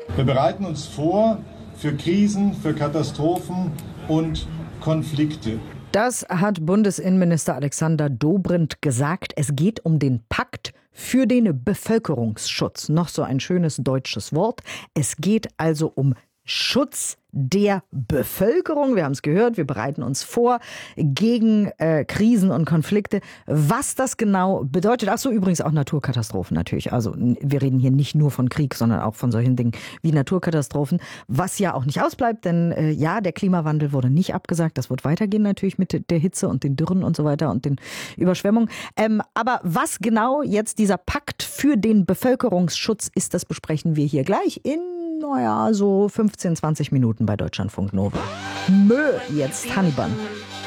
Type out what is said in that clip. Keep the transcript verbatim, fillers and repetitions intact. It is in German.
Wir bereiten uns vor für Krisen, für Katastrophen und Konflikte. Das hat Bundesinnenminister Alexander Dobrindt gesagt. Es geht um den Pakt für den Bevölkerungsschutz. Noch so ein schönes deutsches Wort. Es geht also um Schutz der Bevölkerung. Wir haben es gehört, wir bereiten uns vor gegen äh, Krisen und Konflikte. Was das genau bedeutet, ach so, übrigens auch Naturkatastrophen natürlich. Also wir reden hier nicht nur von Krieg, sondern auch von solchen Dingen wie Naturkatastrophen, was ja auch nicht ausbleibt, denn äh, ja, der Klimawandel wurde nicht abgesagt. Das wird weitergehen natürlich mit der Hitze und den Dürren und so weiter und den Überschwemmungen. Ähm, aber was genau jetzt dieser Pakt für den Bevölkerungsschutz ist, das besprechen wir hier gleich in naja, so fünfzehn, zwanzig Minuten bei Deutschlandfunk Nova. Mö, jetzt Hannibal.